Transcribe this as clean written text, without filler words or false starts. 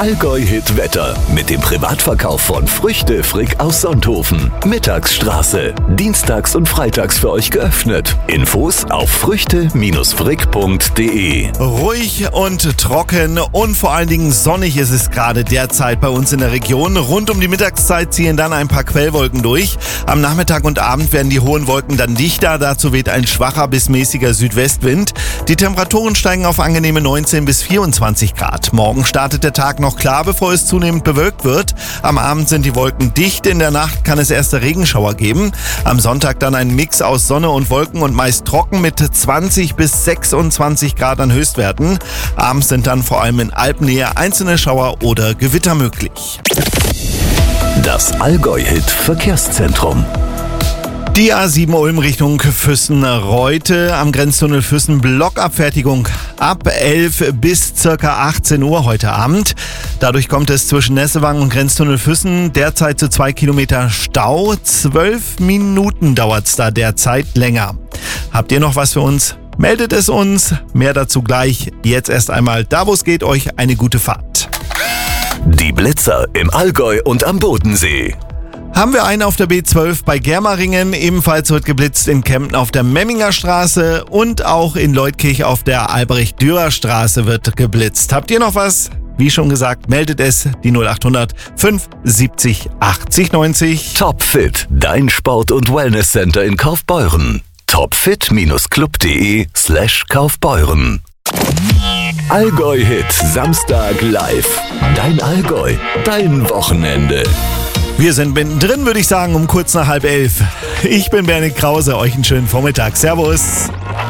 Allgäu-Hit Wetter mit dem Privatverkauf von Früchte Frick aus Sonthofen. Mittagsstraße. Dienstags und freitags für euch geöffnet. Infos auf früchte-frick.de. Ruhig und trocken und vor allen Dingen sonnig ist es gerade derzeit bei uns in der Region. Rund um die Mittagszeit ziehen dann ein paar Quellwolken durch. Am Nachmittag und Abend werden die hohen Wolken dann dichter. Dazu weht ein schwacher bis mäßiger Südwestwind. Die Temperaturen steigen auf angenehme 19 bis 24 Grad. Morgen startet der Tag noch klar, bevor es zunehmend bewölkt wird. Am Abend sind die Wolken dicht. In der Nacht kann es erste Regenschauer geben. Am Sonntag dann ein Mix aus Sonne und Wolken und meist trocken mit 20 bis 26 Grad an Höchstwerten. Abends sind dann vor allem in Alpennähe einzelne Schauer oder Gewitter möglich. Das Allgäu-Hit Verkehrszentrum. Die A7 Ulm Richtung Füssen-Reute am Grenztunnel Füssen, Blockabfertigung ab 11 bis ca. 18 Uhr heute Abend. Dadurch kommt es zwischen Nessewang und Grenztunnel Füssen derzeit zu 2 Kilometer Stau. 12 Minuten dauert's da derzeit länger. Habt ihr noch was für uns? Meldet es uns. Mehr dazu gleich. Jetzt erst einmal da, wo es geht, euch eine gute Fahrt. Die Blitzer im Allgäu und am Bodensee. Haben wir einen auf der B12 bei Germeringen, ebenfalls wird geblitzt in Kempten auf der Memminger Straße und auch in Leutkirch auf der Albrecht-Dürer-Straße wird geblitzt. Habt ihr noch was? Wie schon gesagt, meldet es, die 0800 570 80 90. Topfit, dein Sport- und Wellnesscenter in Kaufbeuren. topfit-club.de/Kaufbeuren. Allgäu-Hit Samstag live. Dein Allgäu, dein Wochenende. Wir sind mittendrin, würde ich sagen, um kurz nach 10:30. Ich bin Bernie Krause, euch einen schönen Vormittag. Servus.